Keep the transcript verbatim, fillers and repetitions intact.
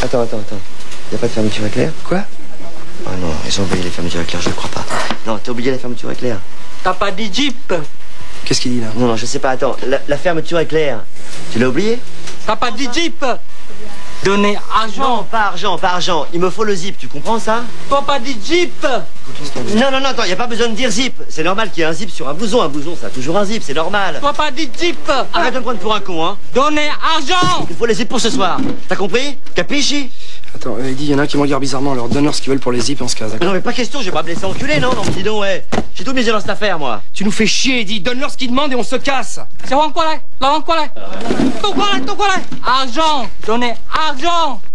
Attends, attends, attends. Y a pas de fermeture éclair? Quoi? Oh non, ils ont oublié les fermetures éclair, je ne crois pas. Non, t'as oublié la fermeture éclair. T'as pas dit Jeep? Qu'est-ce qu'il dit là? Non, non, je sais pas, attends. La, la fermeture éclair, tu l'as oublié? T'as pas dit Jeep? Donner argent. Non, pas argent, pas argent. Il me faut le zip, tu comprends ça? T'as pas dit Jeep? Non, non, non, attends, y a pas besoin de dire zip. C'est normal qu'il y ait un zip sur un blouson. Un blouson, ça a toujours un zip, c'est normal. T'as pas dit Jeep? Arrête de me prendre pour un con, hein. Donner argent. Il faut les zips pour ce soir. T'as compris? Capisci? Attends, euh, il dit, il y en a un qui me regarde bizarrement, alors donne-leur ce qu'ils veulent pour les zips et on se casse, d'accord? Non, mais pas question, je vais pas me laisser enculer, non? Non, dis donc, ouais. J'ai tout misé dans cette affaire, moi. Tu nous fais chier, Eddie, donne-leur ce qu'ils demandent et on se casse. C'est quoi là? Là, quoi là? Tout quoi là? Tout quoi là? Argent. Donner argent.